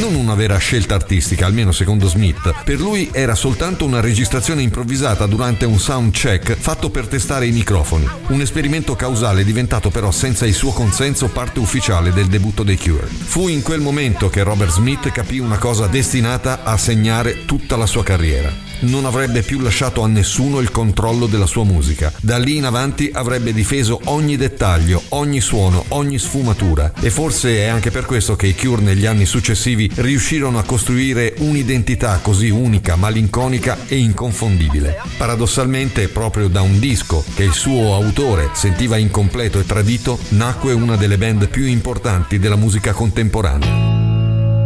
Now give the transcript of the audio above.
non una vera scelta artistica, almeno secondo Smith. Per lui era soltanto una registrazione improvvisata durante un sound check fatto per testare i microfoni. Un esperimento causale diventato però senza il suo consenso parte ufficiale del debutto dei Cure. Fu in quel momento che Robert Smith capì una cosa destinata a segnare tutta la sua carriera. Non avrebbe più lasciato a nessuno il controllo della sua musica. Da lì in avanti avrebbe difeso ogni dettaglio, ogni suono, ogni sfumatura. E forse è anche per questo che i Cure negli anni successivi riuscirono a costruire un'identità così unica, malinconica e inconfondibile. Paradossalmente, proprio da un disco che il suo autore sentiva incompleto e tradito, nacque una delle band più importanti della musica contemporanea.